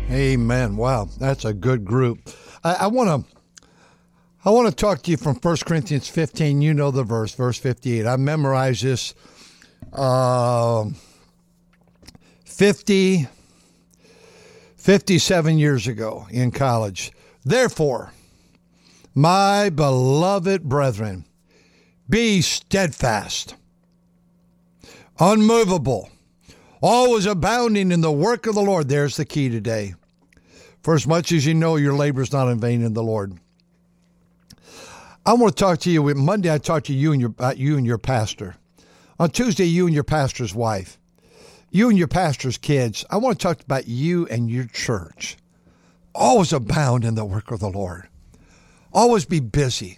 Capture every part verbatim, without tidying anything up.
Amen. Wow, that's a good group. I want to I want to talk to you from First Corinthians fifteen. You know the verse, verse fifty-eight. I memorized this uh, fifty, fifty-seven years ago in college. Therefore, my beloved brethren, be steadfast, unmovable, always abounding in the work of the Lord. There's the key today. For as much as you know, your labor is not in vain in the Lord. I want to talk to you. Monday, I talked to you and your uh, you and your pastor. On Tuesday, you and your pastor's wife. You and your pastor's kids. I want to talk about you and your church. Always abound in the work of the Lord. Always be busy.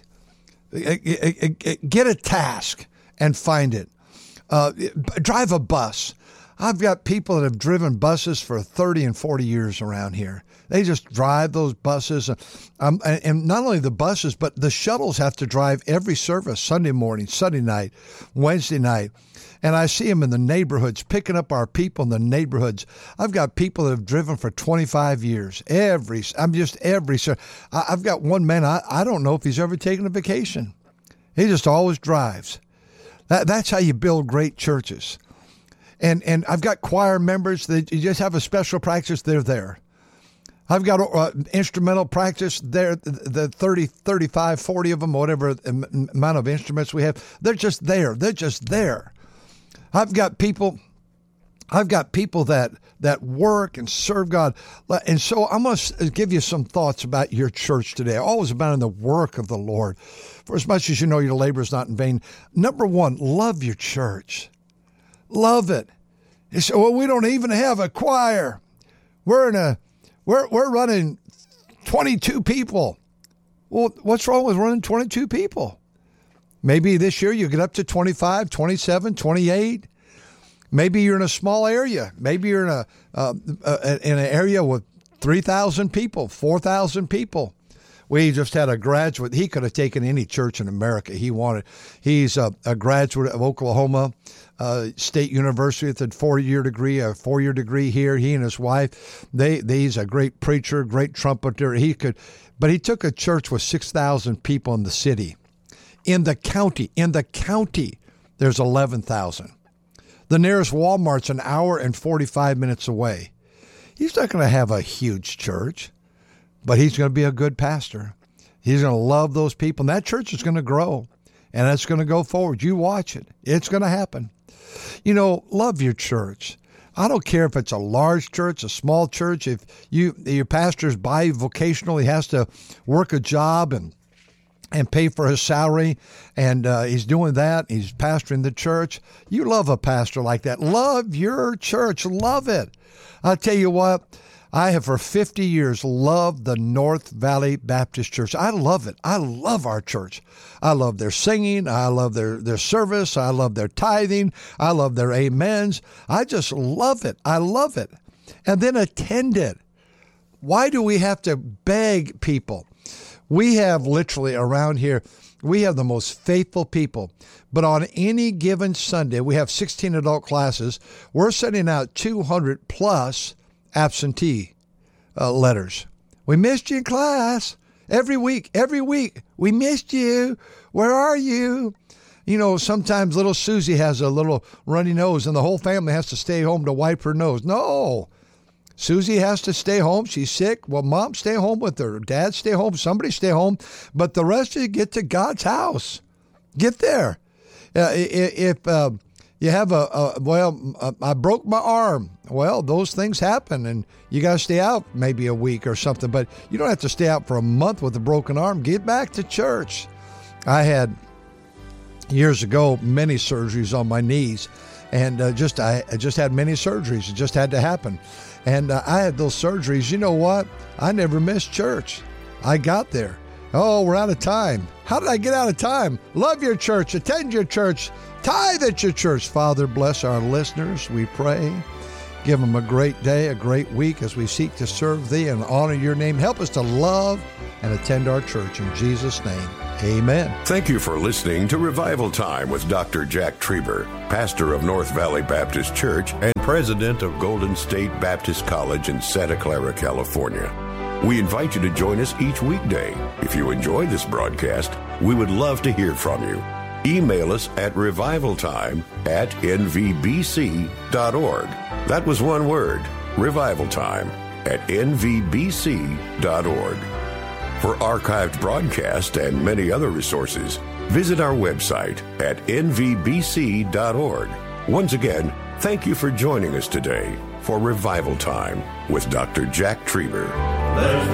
Get a task and find it. Uh, drive a bus. I've got people that have driven buses for thirty and forty years around here. They just drive those buses. Um, and, and not only the buses, but the shuttles have to drive every service, Sunday morning, Sunday night, Wednesday night. And I see them in the neighborhoods, picking up our people in the neighborhoods. I've got people that have driven for twenty-five years. Every, I'm just every, I've got one man, I, I don't know if he's ever taken a vacation. He just always drives. That, that's how you build great churches. And and I've got choir members that you just have a special practice, they're there. I've got uh, instrumental practice there, the thirty, thirty-five, forty of them, whatever amount of instruments we have. They're just there. They're just there. I've got people, I've got people that, that work and serve God. And so I'm going to give you some thoughts about your church today. Always about in the work of the Lord. For as much as you know, your labor is not in vain. Number one, love your church. Love it. You say, well, we don't even have a choir. We're in a, we're we're running twenty-two people. Well, what's wrong with running twenty-two people? Maybe this year you get up to twenty-five, twenty-seven, twenty-eight. Maybe you're in a small area. Maybe you're in a uh, uh, in an area with three thousand people, four thousand people. We just had a graduate. He could have taken any church in America he wanted. He's a, a graduate of Oklahoma uh, State University with a four-year degree, a four-year degree here. He and his wife, they, they he's a great preacher, great trumpeter. He could, but he took a church with six thousand people in the city. In the county, in the county, there's eleven thousand. The nearest Walmart's an hour and forty-five minutes away. He's not going to have a huge church. But he's going to be a good pastor. He's going to love those people. And that church is going to grow. And it's going to go forward. You watch it. It's going to happen. You know, love your church. I don't care if it's a large church, a small church. If you your pastor's bivocational, he has to work a job and and pay for his salary. And uh, he's doing that. He's pastoring the church. You love a pastor like that. Love your church. Love it. I'll tell you what. I have for fifty years loved the North Valley Baptist Church. I love it. I love our church. I love their singing. I love their, their service. I love their tithing. I love their amens. I just love it. I love it. And then attend it. Why do we have to beg people? We have literally around here, we have the most faithful people. But on any given Sunday, we have sixteen adult classes. We're sending out two hundred plus absentee uh, letters. We missed you in class every week, every week. We missed you. Where are you? You know, sometimes little Susie has a little runny nose and the whole family has to stay home to wipe her nose. No, Susie has to stay home. She's sick. Well, mom, stay home with her. Dad, stay home. Somebody stay home. But the rest of you get to God's house. Get there. Uh, if uh, you have a, a well, uh, I broke my arm. Well, those things happen, and you got to stay out maybe a week or something. But you don't have to stay out for a month with a broken arm. Get back to church. I had, years ago, many surgeries on my knees, and uh, just I, I just had many surgeries. It just had to happen. And uh, I had those surgeries. You know what? I never missed church. I got there. Oh, we're out of time. How did I get out of time? Love your church. Attend your church. Tithe at your church. Father, bless our listeners, we pray. Give them a great day, a great week as we seek to serve Thee and honor Your name. Help us to love and attend our church. In Jesus' name, amen. Thank you for listening to Revival Time with Doctor Jack Trieber, pastor of North Valley Baptist Church and president of Golden State Baptist College in Santa Clara, California. We invite you to join us each weekday. If you enjoy this broadcast, we would love to hear from you. Email us at revivaltime at n v b c dot org. That was one word, revivaltime at n v b c dot org. For archived broadcasts and many other resources, visit our website at n v b c dot org. Once again, thank you for joining us today for Revival Time with Doctor Jack Trieber.